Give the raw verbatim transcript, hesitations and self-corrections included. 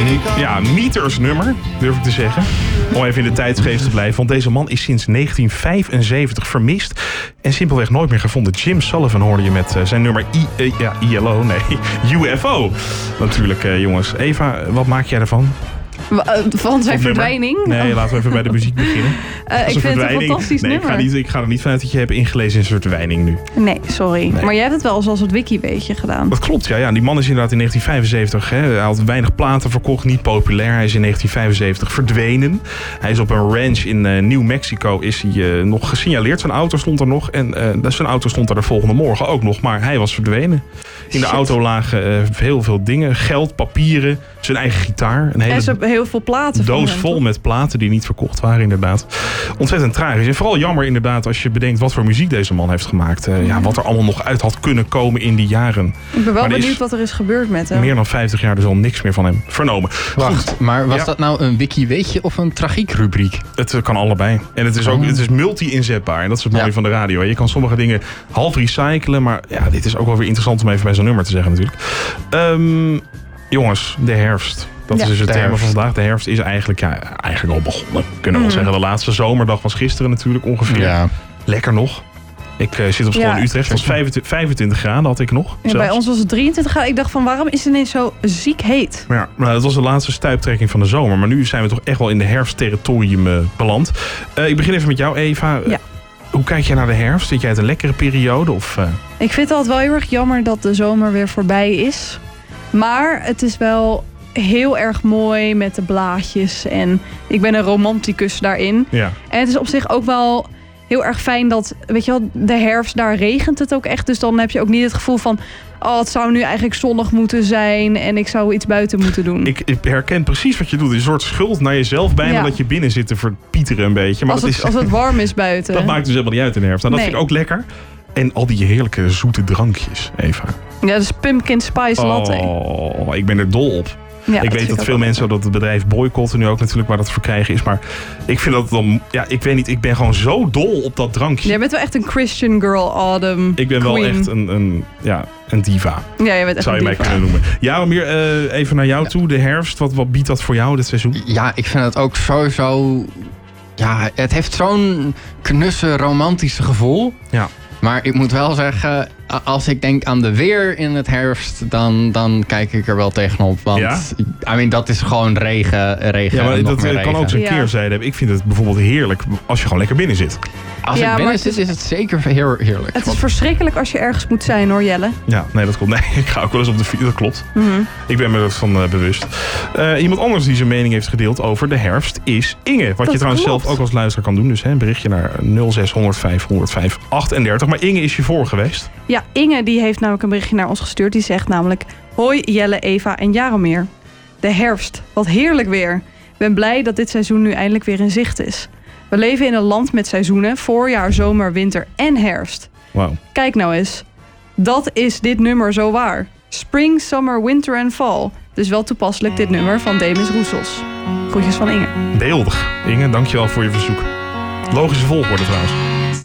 ja, Meters nummer, durf ik te zeggen. Om even in de tijdsgeest te blijven. Want deze man is sinds negentien vijfenzeventig vermist. En simpelweg nooit meer gevonden. Jim Sullivan hoorde je met uh, zijn nummer I, uh, ja, I L O, nee, U F O. Natuurlijk, uh, jongens. Eva, wat maak jij ervan? Van zijn verdwijning? Nee, laten we even bij de muziek beginnen. Uh, ik vind het een fantastisch nee, nummer. Ik ga, niet, ik ga er niet vanuit dat je hebt ingelezen in zijn verdwijning nu. Nee, sorry. Nee. Maar jij hebt het wel zoals het wiki-beetje gedaan. Dat klopt, ja, ja. Die man is inderdaad in negentien vijfenzeventig... Hè, hij had weinig platen verkocht, niet populair. Hij is in negentien vijfenzeventig verdwenen. Hij is op een ranch in uh, New Mexico is hij, uh, nog gesignaleerd. Zijn auto stond er nog. En uh, zijn auto stond er de volgende morgen ook nog. Maar hij was verdwenen. In de Shit. auto lagen uh, heel veel dingen. Geld, papieren, zijn eigen gitaar. Een hele en ze hebben heel veel platen. doos hem, vol toch? met platen die niet verkocht waren, inderdaad. Ontzettend tragisch. En vooral jammer inderdaad als je bedenkt wat voor muziek deze man heeft gemaakt. Uh, ja, wat er allemaal nog uit had kunnen komen in die jaren. Ik ben wel maar benieuwd is wat er is gebeurd met hem. Meer dan vijftig jaar, er zal niks meer van hem vernomen. Wacht, Goed. maar was ja. dat nou een wiki-weetje of een tragiekrubriek? Het uh, kan allebei. En het is ook het is multi-inzetbaar. En dat is het mooie ja. van de radio. Je kan sommige dingen half recyclen. Maar ja, dit is ook wel weer interessant om even bij zo'n nummer te zeggen natuurlijk. Um, jongens, de herfst. Dat ja, is dus het de thema herfst. van vandaag. De herfst is eigenlijk, ja, eigenlijk al begonnen. Kunnen we mm. wel zeggen. De laatste zomerdag was gisteren natuurlijk ongeveer. Ja. Lekker nog. Ik uh, zit op school ja. in Utrecht. Het was vijfentwintig graden had ik nog. Ja, bij ons was het drieëntwintig graden. Ik dacht van waarom is het ineens zo ziek heet? Ja, nou, dat was de laatste stuiptrekking van de zomer. Maar nu zijn we toch echt wel in de herfstterritorium uh, beland. Uh, ik begin even met jou, Eva. Ja. Hoe kijk jij naar de herfst? Vind jij het een lekkere periode? Of, uh... Ik vind het altijd wel heel erg jammer dat de zomer weer voorbij is. Maar het is wel heel erg mooi met de blaadjes. En ik ben een romanticus daarin. Ja. En het is op zich ook wel heel erg fijn dat, weet je wel, de herfst, daar regent het ook echt. Dus dan heb je ook niet het gevoel van, oh, het zou nu eigenlijk zonnig moeten zijn en ik zou iets buiten moeten doen. Ik, ik herken precies wat je doet. Een soort schuld naar jezelf bijna ja. dat je binnen zit te verpieteren een beetje. Maar als, dat het, is, als het warm is buiten. Dat maakt dus helemaal niet uit in de herfst. En dat nee. vind ik ook lekker. En al die heerlijke zoete drankjes, Eva. Ja, dat is pumpkin spice latte. Oh, ik ben er dol op. Ja, ik weet dat veel mensen dat het bedrijf boycotten nu ook natuurlijk waar dat verkrijgen is. Maar ik vind dat dan, ja, ik weet niet, ik ben gewoon zo dol op dat drankje. Jij bent wel echt een Christian girl, Autumn. Ik ben Queen. wel echt een, een, ja, een diva. Ja, jij bent echt zou je een mij diva. kunnen noemen. Ja, maar meer uh, even naar jou ja. toe, de herfst. Wat, wat biedt dat voor jou, dit seizoen? Ja, ik vind het ook sowieso, ja, het heeft zo'n knusse romantische gevoel. Ja. Maar ik moet wel zeggen, als ik denk aan de weer in het herfst, dan, dan kijk ik er wel tegenop. Want ja? I mean, dat is gewoon regen, regen. Ja, maar en nog dat meer kan regen. ook zijn ja. keerzijde hebben. Ik vind het bijvoorbeeld heerlijk als je gewoon lekker binnen zit. Als ja, ik binnen zit, is, is het zeker heer, heerlijk. Het is verschrikkelijk als je ergens moet zijn, hoor, Jelle. Ja, nee, dat klopt. Nee, ik ga ook wel eens op de fiets, dat klopt. Mm-hmm. Ik ben me ervan uh, bewust. Uh, iemand anders die zijn mening heeft gedeeld over de herfst is Inge. Wat dat je trouwens klopt. zelf ook als luisteraar kan doen. Dus hè, een berichtje naar nul zes honderd vijf honderdvijf achtendertig. Maar Inge is je voor geweest. Ja, Inge die heeft namelijk een berichtje naar ons gestuurd. Die zegt namelijk, hoi Jelle, Eva en Jaromir. De herfst, wat heerlijk weer. Ik ben blij dat dit seizoen nu eindelijk weer in zicht is. We leven in een land met seizoenen, voorjaar, zomer, winter en herfst. Wow. Kijk nou eens, dat is dit nummer zo waar. Spring, summer, winter en fall. Dus wel toepasselijk dit nummer van Demis Roussos. Groetjes van Inge. Beeldig. Inge, dankjewel voor je verzoek. Logische volgorde trouwens.